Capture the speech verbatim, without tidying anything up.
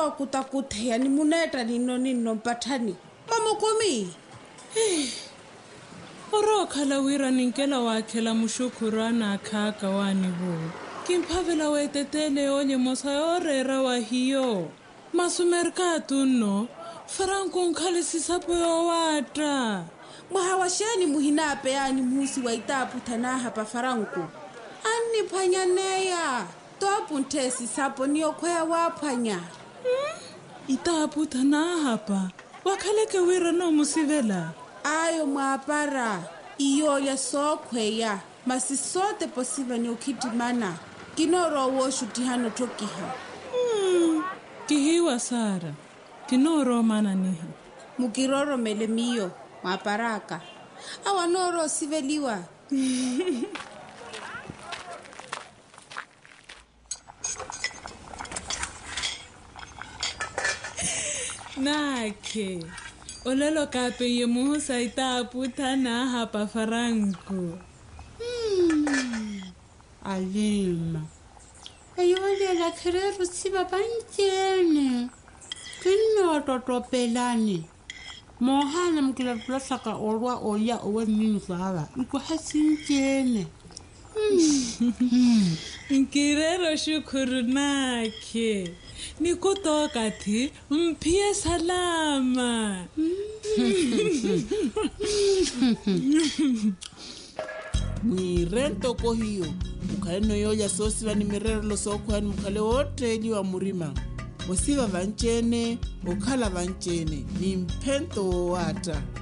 ro kutakuthea ni muneta nino nino mpathani mamukumi oro khala wira ninkela wakhela mushukurana akhaka wani bo kimphavela wetetele onye mosa yorera wa hiyo masumerka tunno Franco nkhale sisapo yo wata mwahawasheni muhinape yani musi wa itapu tanaha pa Franco ani phanyaneya topu ntesi sapo niyo kwaya waphanya hmm? Itapu tanaha pa wakhaleke wira no musivela ayo mwapara iyo ya sokweya masisote posiva ni ukitimana kinoro woshu tihano tokiha hmm. Kihiwa Sara kinoro mana niha mukiroro melemiyo mwaparaka awanoro siveliwa Nakhe olelo kape ye musa itapu tana hapa Franco hmm. Alima ayole la kherero siba banjene kinno totopelani mohana mkila plasaka olwa oya owe nini sala iko hasinjene nkirero shukuru nakhe nikutoka thi mpie salama mwirento ko hiyo mukhale noyoya sosiva ni mirero losokhwani mukhale wotteli wa murima osiva vanchene okhala vanchene ni mphento wowata